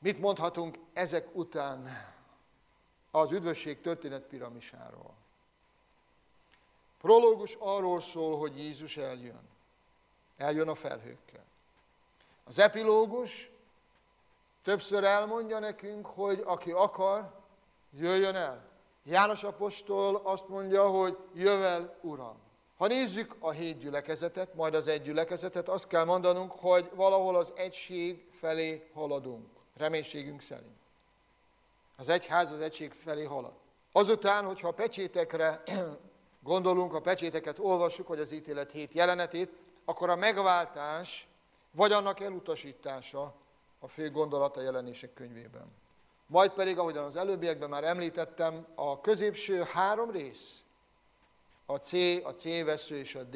Mit mondhatunk ezek után az üdvösség történet piramisáról? Prológus arról szól, hogy Jézus eljön. Eljön a felhőkkel. Az epilógus többször elmondja nekünk, hogy aki akar, jöjjön el. János apostol azt mondja, hogy jövel, Uram. Ha nézzük a 7 gyülekezetet, majd az egy gyülekezetet, azt kell mondanunk, hogy valahol az egység felé haladunk, reménységünk szerint. Az egyház az egység felé halad. Azután, hogyha a pecsétekre gondolunk, a pecséteket olvassuk, vagy az ítélet 7 jelenetét, akkor a megváltás, vagy annak elutasítása a fő gondolata Jelenések könyvében. Majd pedig, ahogyan az előbbiekben már említettem, a középső 3 rész, a C, a C-vesző és a D,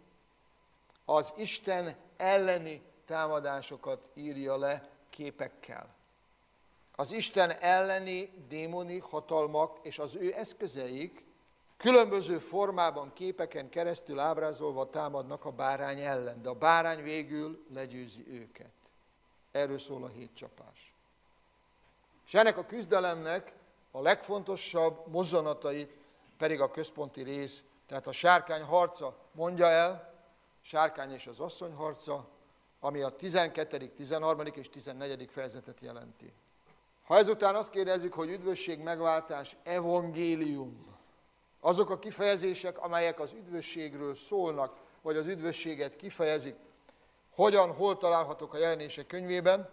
az Isten elleni támadásokat írja le képekkel. Az Isten elleni démoni hatalmak és az ő eszközeik különböző formában, képeken keresztül ábrázolva támadnak a bárány ellen, de a bárány végül legyőzi őket. Erről szól a 7 csapás. És ennek a küzdelemnek a legfontosabb mozzanatait pedig a központi rész, tehát a sárkány harca mondja el, sárkány és az asszony harca, ami a 12., 13. és 14. fejezetet jelenti. Ha ezután azt kérdezzük, hogy üdvösség, megváltás, evangélium, azok a kifejezések, amelyek az üdvösségről szólnak, vagy az üdvösséget kifejezik, hogyan, hol találhatók a Jelenések könyvében,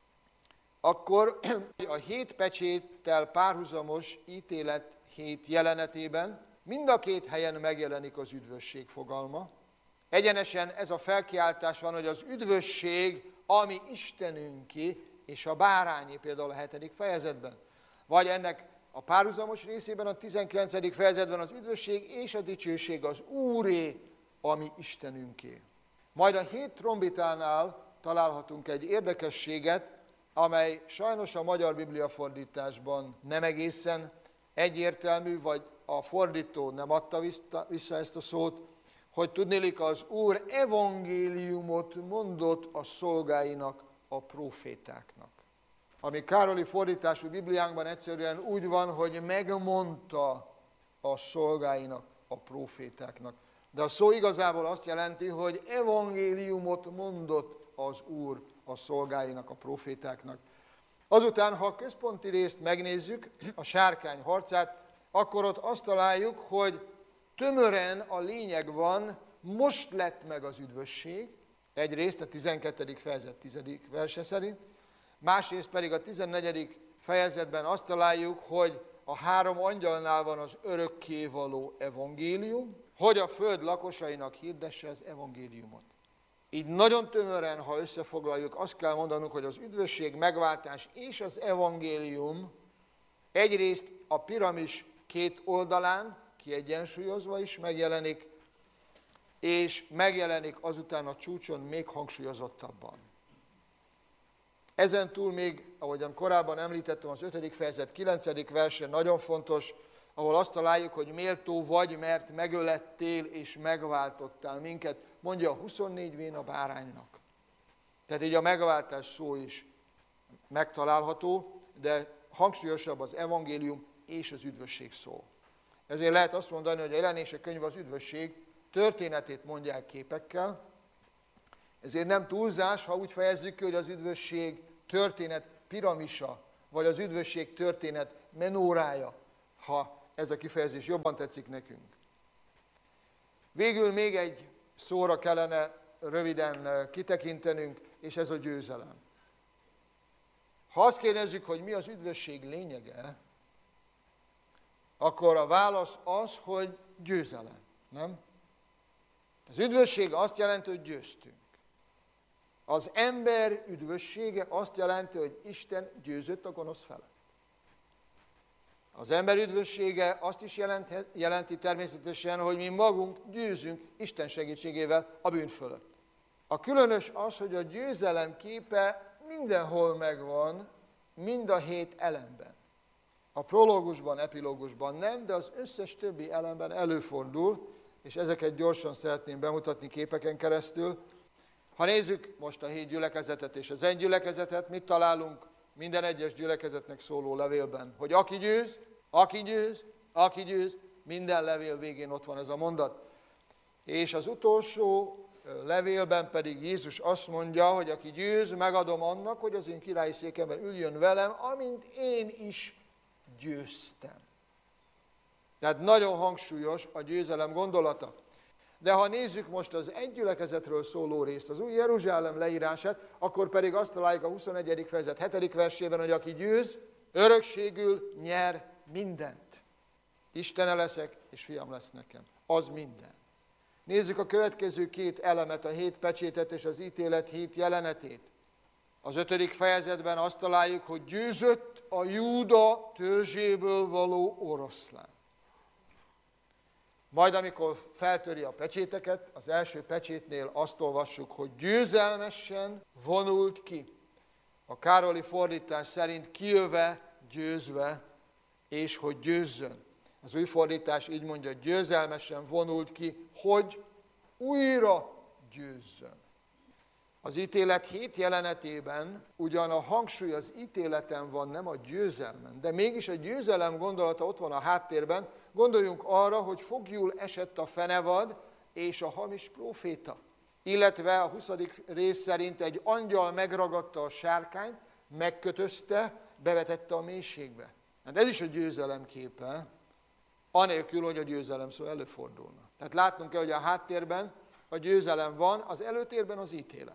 akkor a 7 pecséttel párhuzamos ítélet 7 jelenetében mind a 2 helyen megjelenik az üdvösség fogalma. Egyenesen ez a felkiáltás van, hogy az üdvösség, ami Istenünké, és a bárányé, például a 7. fejezetben. Vagy ennek a párhuzamos részében, a 19. fejezetben az üdvösség és a dicsőség az Úré, ami Istenünké. Majd a 7 trombitánál találhatunk egy érdekességet, amely sajnos a magyar bibliafordításban nem egészen egyértelmű, vagy a fordító nem adta vissza ezt a szót, hogy tudniillik az Úr evangéliumot mondott a szolgáinak, a prófétáknak. Ami Károli fordítású Bibliánkban egyszerűen úgy van, hogy megmondta a szolgáinak, a prófétáknak. De a szó igazából azt jelenti, hogy evangéliumot mondott az Úr a szolgáinak, a prófétáknak. Azután, ha a központi részt megnézzük, a sárkány harcát, akkor ott azt találjuk, hogy tömören a lényeg van, most lett meg az üdvösség, egyrészt a 12. fejezet 10. verse szerint, másrészt pedig a 14. fejezetben azt találjuk, hogy a 3 angyalnál van az örökkévaló evangélium, hogy a föld lakosainak hirdesse az evangéliumot. Így nagyon tömören, ha összefoglaljuk, azt kell mondanunk, hogy az üdvösség, megváltás és az evangélium egyrészt a piramis 2 oldalán, kiegyensúlyozva is megjelenik, és megjelenik azután a csúcson még hangsúlyozottabban. Ezen túl még, ahogyan korábban említettem, az 5. fejezet 9. verse nagyon fontos, ahol azt találjuk, hogy méltó vagy, mert megölettél és megváltottál minket, mondja a 24 vén a báránynak. Tehát így a megváltás szó is megtalálható, de hangsúlyosabb az evangélium és az üdvösség szó. Ezért lehet azt mondani, hogy a Jelenések könyve az üdvösség történetét mondják képekkel, ezért nem túlzás, ha úgy fejezzük ki, hogy az üdvösség történet piramisa, vagy az üdvösség történet menórája, ha ez a kifejezés jobban tetszik nekünk. Végül még egy szóra kellene röviden kitekintenünk, és ez a győzelem. Ha azt kérdezzük, hogy mi az üdvösség lényege, akkor a válasz az, hogy győzelem, nem? Az üdvösség azt jelenti, hogy győztünk. Az ember üdvössége azt jelenti, hogy Isten győzött a gonosz felett. Az ember üdvössége azt is jelenti természetesen, hogy mi magunk győzünk Isten segítségével a bűn fölött. A különös az, hogy a győzelem képe mindenhol megvan, mind a 7 elemben. A prológusban, epilógusban nem, de az összes többi elemben előfordul, és ezeket gyorsan szeretném bemutatni képeken keresztül. Ha nézzük most a 7 gyülekezetet és az egy gyülekezetet, mit találunk minden egyes gyülekezetnek szóló levélben, hogy aki győz, aki győz, aki győz, minden levél végén ott van ez a mondat. És az utolsó levélben pedig Jézus azt mondja, hogy aki győz, megadom annak, hogy az én királyi székemben üljön velem, amint én is győztem. Tehát nagyon hangsúlyos a győzelem gondolata. De ha nézzük most az egy gyülekezetről szóló részt, az új Jeruzsálem leírását, akkor pedig azt találjuk a 21. fejezet 7. versében, hogy aki győz, örökségül nyer mindent. Istene leszek, és fiam lesz nekem. Az minden. Nézzük a következő két elemet, a 7 pecsétet és az ítélet 7 jelenetét. Az 5. fejezetben azt találjuk, hogy győzött a Júda törzséből való oroszlán. Majd amikor feltöri a pecséteket, az első pecsétnél azt olvassuk, hogy győzelmesen vonult ki. A Károli fordítás szerint kijöve, győzve, és hogy győzzön. Az új fordítás így mondja, győzelmesen vonult ki, hogy újra győzzön. Az ítélet 7 jelenetében ugyan a hangsúly az ítéleten van, nem a győzelmen, de mégis a győzelem gondolata ott van a háttérben. Gondoljunk arra, hogy foglyul esett a fenevad és a hamis próféta. Illetve a 20. rész szerint egy angyal megragadta a sárkányt, megkötözte, bevetette a mélységbe. Hát ez is a győzelem képe, anélkül, hogy a győzelem szó előfordulna. Tehát látnunk kell, hogy a háttérben a győzelem van, az előtérben az ítélet.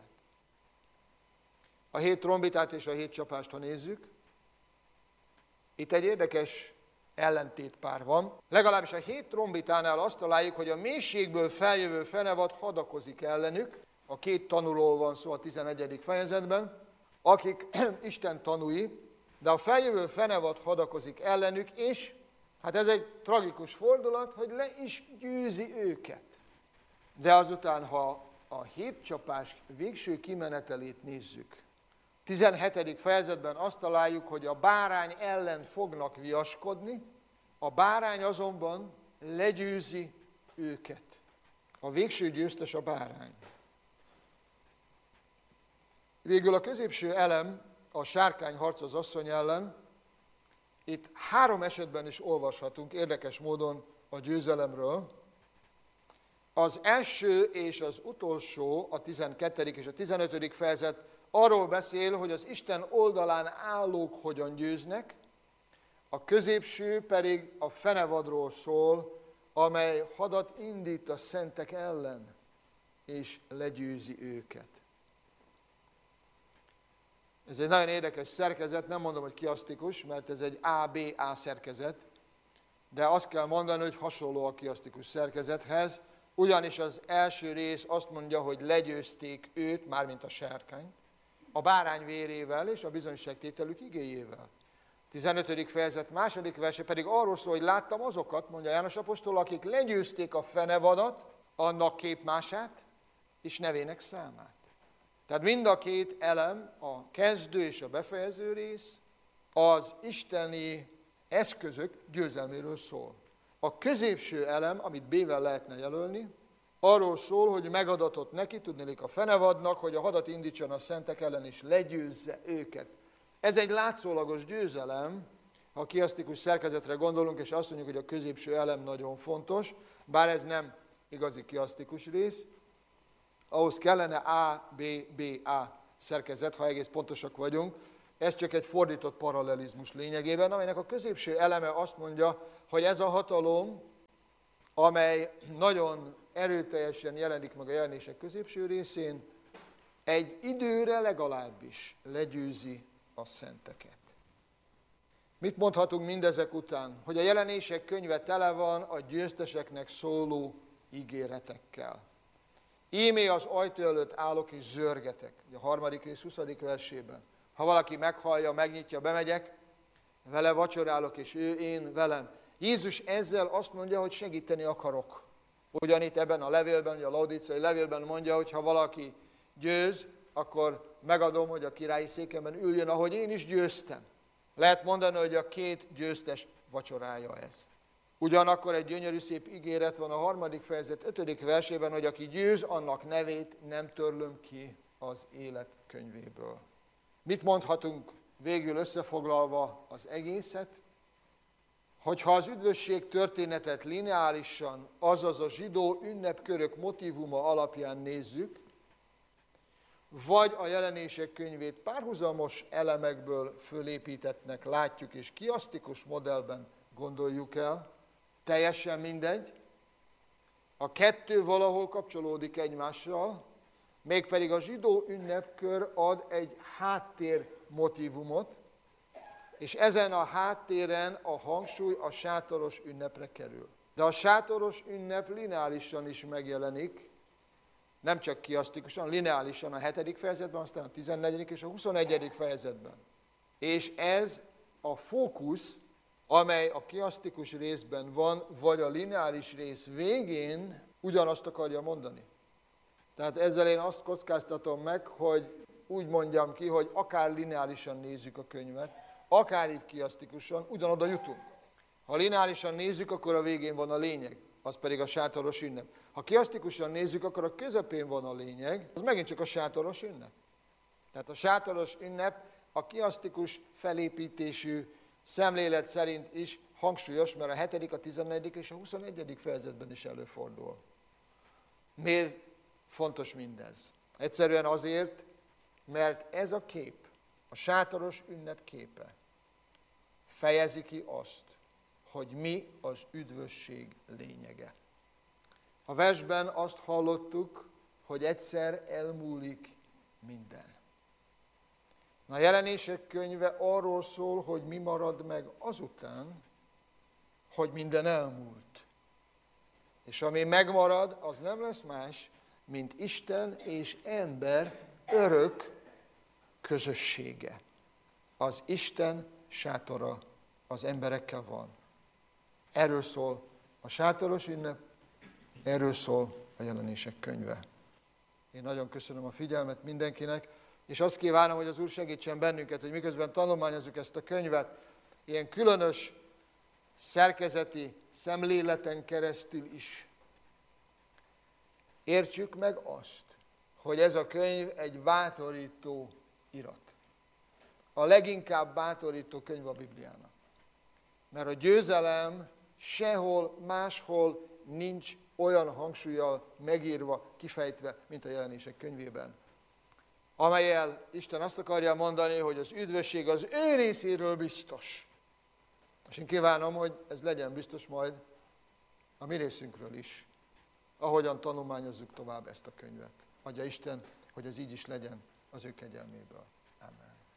A 7 trombitát és a 7 csapást, ha nézzük, itt egy érdekes ellentétpár van. Legalábbis a 7 trombitánál azt találjuk, hogy a mélységből feljövő fenevad hadakozik ellenük. A 2 tanúról van szó a 11. fejezetben, akik Isten tanúi, de a feljövő fenevad hadakozik ellenük, és hát ez egy tragikus fordulat, hogy le is győzi őket. De azután, ha a 7 csapás végső kimenetelét nézzük, 17. fejezetben azt találjuk, hogy a bárány ellen fognak viaskodni, a bárány azonban legyőzi őket. A végső győztes a bárány. Végül a középső elem, a sárkány harc az asszony ellen. Itt 3 esetben is olvashatunk érdekes módon a győzelemről. Az első és az utolsó, a 12. és a 15. fejezet arról beszél, hogy az Isten oldalán állók hogyan győznek, a középső pedig a fenevadról szól, amely hadat indít a szentek ellen, és legyőzi őket. Ez egy nagyon érdekes szerkezet, nem mondom, hogy kiasztikus, mert ez egy A-B-A szerkezet, de azt kell mondani, hogy hasonló a kiasztikus szerkezethez, ugyanis az első rész azt mondja, hogy legyőzték őt, mármint a sárkány, a bárány vérével és a bizonyságtételük igéjével. 15. fejezet második verse pedig arról szól, hogy láttam azokat, mondja János apostol, akik legyőzték a fenevadat, annak képmását és nevének számát. Tehát mind a 2 elem, a kezdő és a befejező rész, az isteni eszközök győzelméről szól. A középső elem, amit B-vel lehetne jelölni, arról szól, hogy megadatott neki, tudniillik a fenevadnak, hogy a hadat indítson a szentek ellen, és legyőzze őket. Ez egy látszólagos győzelem, ha a kiasztikus szerkezetre gondolunk, és azt mondjuk, hogy a középső elem nagyon fontos, bár ez nem igazi kiasztikus rész, ahhoz kellene A-B-B-A szerkezet, ha egész pontosak vagyunk. Ez csak egy fordított paralelizmus lényegében, amelynek a középső eleme azt mondja, hogy ez a hatalom, amely nagyon erőteljesen jelenik meg a jelenések középső részén, egy időre legalábbis legyőzi a szenteket. Mit mondhatunk mindezek után? Hogy a jelenések könyve tele van a győzteseknek szóló ígéretekkel. Íme az ajtó előtt állok és zörgetek, a 3. rész 20. versében. Ha valaki meghallja, megnyitja, bemegyek, vele vacsorálok, és ő én velem. Jézus ezzel azt mondja, hogy segíteni akarok. Ugyanitt ebben a levélben, a laodíceai levélben mondja, hogy ha valaki győz, akkor megadom, hogy a királyi székemben üljön, ahogy én is győztem. Lehet mondani, hogy a 2 győztes vacsorája ez. Ugyanakkor egy gyönyörű szép ígéret van a 3. fejezet 5. versében, hogy aki győz, annak nevét nem törlöm ki az élet könyvéből. Mit mondhatunk végül összefoglalva az egészet, hogyha az üdvösség történetet lineárisan, azaz a zsidó ünnepkörök motívuma alapján nézzük, vagy a Jelenések könyvét párhuzamos elemekből fölépítettnek látjuk, és kiasztikus modellben gondoljuk el, teljesen mindegy, a kettő valahol kapcsolódik egymással, mégpedig a zsidó ünnepkör ad egy háttér motívumot, és ezen a háttéren a hangsúly a sátoros ünnepre kerül. De a sátoros ünnep lineárisan is megjelenik, nem csak kiasztikusan, lineárisan a 7. fejezetben, aztán a 14. és a 21. fejezetben. És ez a fókusz, amely a kiasztikus részben van, vagy a lineáris rész végén ugyanazt akarja mondani. Tehát ezzel én azt kockáztatom meg, hogy úgy mondjam ki, hogy akár lineárisan nézzük a könyvet, akár így kiasztikusan, ugyanoda jutunk. Ha lineárisan nézzük, akkor a végén van a lényeg, az pedig a sátoros ünnep. Ha kiasztikusan nézzük, akkor a közepén van a lényeg, az megint csak a sátoros ünnep. Tehát a sátoros ünnep a kiasztikus felépítésű szemlélet szerint is hangsúlyos, mert a 7., a 14. és a 21. fejezetben is előfordul. Miért fontos mindez? Egyszerűen azért, mert ez a kép, a sátoros ünnep képe fejezi ki azt, hogy mi az üdvösség lényege. A versben azt hallottuk, hogy egyszer elmúlik minden. A Jelenések könyve arról szól, hogy mi marad meg azután, hogy minden elmúlt. És ami megmarad, az nem lesz más, mint Isten és ember örök közössége. Az Isten sátora az emberekkel van. Erről szól a sátoros ünnep, erről szól a Jelenések könyve. Én nagyon köszönöm a figyelmet mindenkinek, és azt kívánom, hogy az Úr segítsen bennünket, hogy miközben tanulmányozzuk ezt a könyvet, ilyen különös szerkezeti szemléleten keresztül is értsük meg azt, hogy ez a könyv egy bátorító irat. A leginkább bátorító könyv a Bibliának. Mert a győzelem sehol máshol nincs olyan hangsúllyal megírva, kifejtve, mint a Jelenések könyvében. Amellyel Isten azt akarja mondani, hogy az üdvösség az ő részéről biztos. És én kívánom, hogy ez legyen biztos majd a mi részünkről is, ahogyan tanulmányozzuk tovább ezt a könyvet. Adja Isten, hogy ez így is legyen az ő kegyelméből.